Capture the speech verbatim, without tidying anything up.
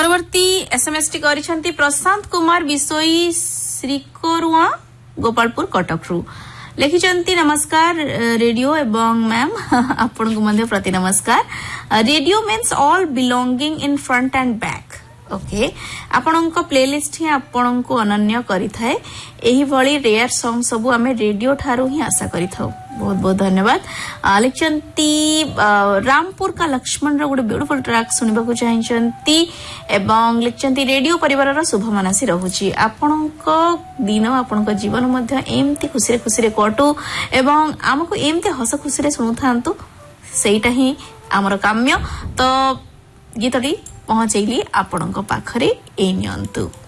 परवर्ती SMS T करिसंती Prashant Kumar Vishoi श्रीकोरुआ Gopalpur Cuttack रु लिखिचंती नमस्कार रेडियो एवं मैम आपन को मध्य प्रति नमस्कार radio means all belonging in front end back okay आपन को प्लेलिस्ट ही आपन को अनन्य करि थाए एही भली रेयर सॉन्ग सब हमें रेडियो ठारू ही आशा करि थाउ बहुत बहुत धन्यवाद लिखचंती रामपुर का लक्ष्मण रो गुड ब्यूटीफुल ट्रैक सुनिबा को चाहिचंती एवं लिखचंती रेडियो परिवार रो शुभ मानसी रहूची आपन को दिन आपन को जीवन मध्य एमती खुशी रे खुशी रे कटू एवं हमको एमती हस खुशी रे सुनुथांतु सेटा ही हमर काम्य तो गीतटी पहुंचैली आपन को पाखरे ए नियंतु।